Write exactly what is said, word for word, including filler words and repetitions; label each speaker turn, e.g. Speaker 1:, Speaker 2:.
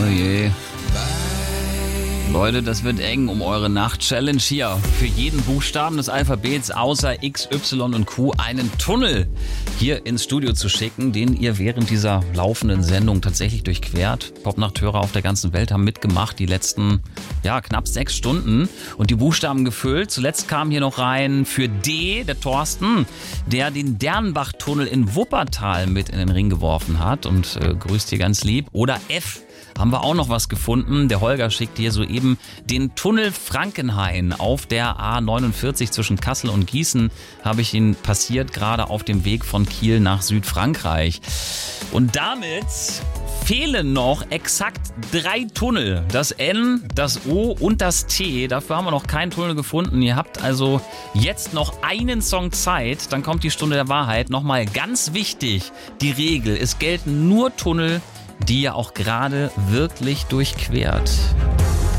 Speaker 1: je. Leute, das wird eng um eure Nacht-Challenge hier. Für jeden Buchstaben des Alphabets außer X, Y und Q einen Tunnel hier ins Studio zu schicken, den ihr während dieser laufenden Sendung tatsächlich durchquert. Popnachthörer auf der ganzen Welt haben mitgemacht, die letzten, ja, knapp sechs Stunden und die Buchstaben gefüllt. Zuletzt kam hier noch rein für D, der Thorsten, der den Dernbach-Tunnel in Wuppertal mit in den Ring geworfen hat und äh, grüßt hier ganz lieb. Oder F. Haben wir auch noch was gefunden. Der Holger schickt hier soeben den Tunnel Frankenhain auf der A neunundvierzig zwischen Kassel und Gießen. Habe ich ihn passiert, gerade auf dem Weg von Kiel nach Südfrankreich. Und damit fehlen noch exakt drei Tunnel. Das N, das O und das T. Dafür haben wir noch keinen Tunnel gefunden. Ihr habt also jetzt noch einen Song Zeit. Dann kommt die Stunde der Wahrheit. Nochmal ganz wichtig, die Regel. Es gelten nur Tunnel, die ihr auch gerade wirklich durchquert.